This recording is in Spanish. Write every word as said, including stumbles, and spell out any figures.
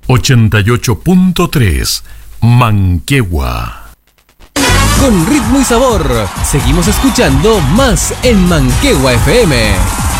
ochenta y ocho punto tres Manquehue. Con ritmo y sabor, seguimos escuchando más en Manquehue F M.